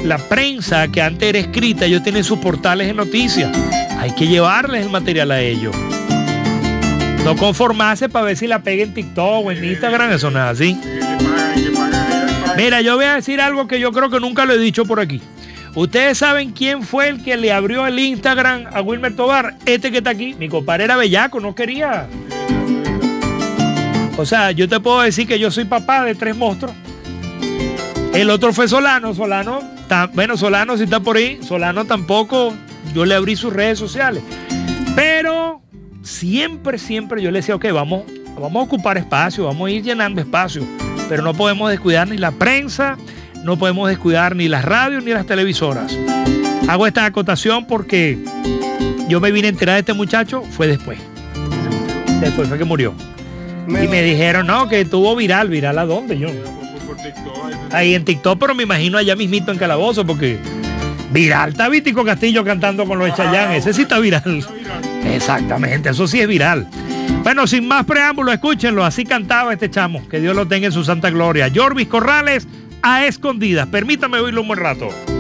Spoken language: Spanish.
La prensa, que antes era escrita, ellos tienen sus portales de noticias. Hay que llevarles el material a ellos. No conformarse para ver si la pega en TikTok o en Instagram, eso no es así. Mira, yo voy a decir algo que yo creo que nunca lo he dicho por aquí. ¿Ustedes saben quién fue el que le abrió el Instagram a Wilmer Tobar? Este que está aquí. Mi compadre era bellaco, no quería. O sea, yo te puedo decir que yo soy papá de 3 monstruos. El otro fue Solano. Solano si está por ahí. Solano tampoco. Yo le abrí sus redes sociales. Pero siempre yo le decía, ok, vamos a ocupar espacio, vamos a ir llenando espacio. Pero no podemos descuidar ni la prensa, no podemos descuidar ni las radios ni las televisoras. Hago esta acotación porque yo me vine a enterar de este muchacho, fue después. Después fue que murió. Y me dijeron, no, que estuvo viral. ¿Viral a dónde? Yo ahí en TikTok, pero me imagino allá mismito en Calabozo, porque viral está Vítico Castillo cantando con los de Chayanne. Ese sí está viral. Exactamente, eso sí es viral. Bueno, sin más preámbulos, escúchenlo. Así cantaba este chamo. Que Dios lo tenga en su santa gloria. Jorvis Corrales, A Escondidas. Permítame oírlo un buen rato.